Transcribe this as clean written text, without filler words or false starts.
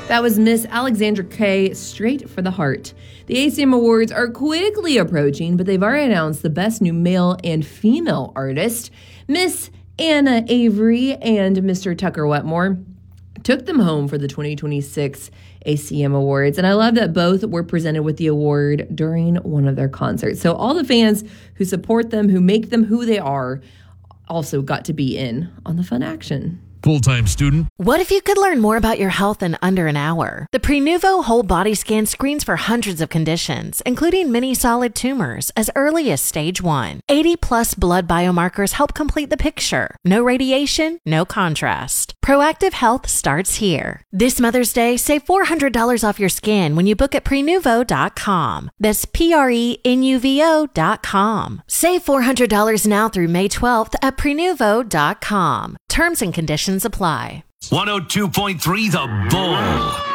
That was Miss Alexandra Kay, Straight for the Heart. The ACM Awards are quickly approaching, but they've already announced the best new male and female artist. Miss Anna Avery and Mr. Tucker Wetmore took them home for the 2026 ACM Awards. And I love that both were presented with the award during one of their concerts. So all the fans who support them, who make them who they are, also got to be in on the fun action. Full-time student. What if you could learn more about your health in under an hour? The Prenuvo Whole Body Scan screens for hundreds of conditions, including many solid tumors, as early as stage 1. 80-plus blood biomarkers help complete the picture. No radiation, no contrast. Proactive health starts here. This Mother's Day, save $400 off your scan when you book at Prenuvo.com. That's Prenuvo.com. Save $400 now through May 12th at Prenuvo.com. Terms and conditions apply. 102.3 The Bull.